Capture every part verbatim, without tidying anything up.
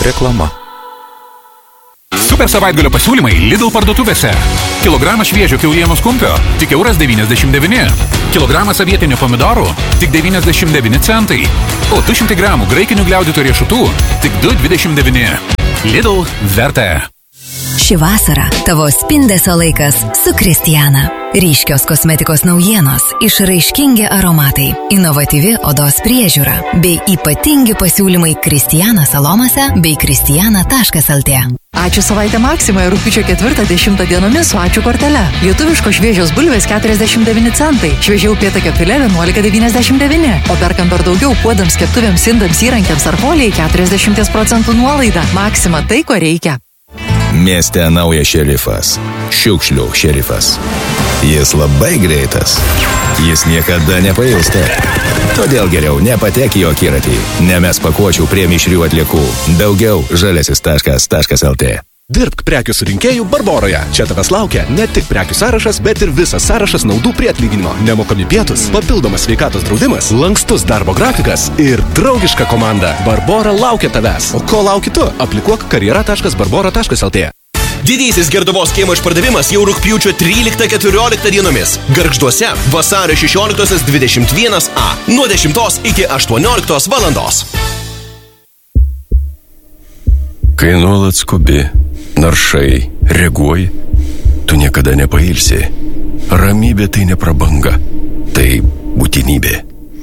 Reklama. Super savaitgalio pasiūlymai Lidl parduotuvėse. Kilogramas šviežio kiaulienos kumpio tik euras devyniasdešimt devyni. Kilogramas avietinių pomidorų tik devyniasdešimt devyni centai. O du šimtai gramų graikinių gliaudytų riešutų tik du dvidešimt devyni. Lidl verta. Ši vasara tavo spindesio laikas su Kristiana. Ryškios kosmetikos naujienos, išraiškingi aromatai, inovatyvi odos priežiūra bei ypatingi pasiūlymai Kristiana salomose bei kristiana taškas lt. Ačiū savaitę Maksimoje rugpjūčio ketvirtą dešimtą dienomis su ačiū kortele. Lietuviško šviežios bulvės keturiasdešimt devyni centai, šviežiau upėtakio filė vienuolika devyniasdešimt devyni, o perkant per daugiau puodams, keptuvėms, indams, įrankiams ar foliai keturiasdešimt procentų nuolaida. Maksima tai, ko reikia. Mieste naujas šerifas. Šiukšlių šerifas. Jis labai greitas. Jis niekada nepailsta. Todėl geriau nepatek į akiratį. Nemes pakuočių prie mišrių atliekų. Daugiau žaliasis taškas lt. Dirbk prekių surinkėjų Barboroje. Čia tavęs laukia ne tik prekių sąrašas, bet ir visas sąrašas naudų prie atlyginimo. Nemokami pietus, papildomas sveikatos draudimas, lankstus darbo grafikas ir draugiška komanda. Barbora laukia tavęs. O ko lauki tu? Aplikuok karjera taškas barbora taškas lt. Didysis Gerduvos kiemo išpardavimas jau rugpjūčio tryliktą keturioliktą dienomis. Gargžduose vasario šešioliktosios dvidešimt vienas a nuo dešimtos iki aštuonioliktos valandos. Kai nuolat skubi, naršai, reaguoji, tu niekada nepailsi. Ramybė tai ne prabanga, tai būtinybė.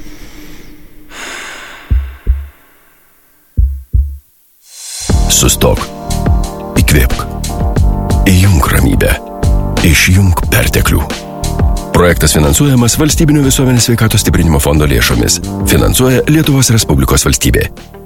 Sustok, įkvėpk, įjunk ramybę, išjunk perteklių. Projektas finansuojamas Valstybinio visuomenės sveikatos stiprinimo fondo lėšomis. Finansuoja Lietuvos Respublikos valstybė.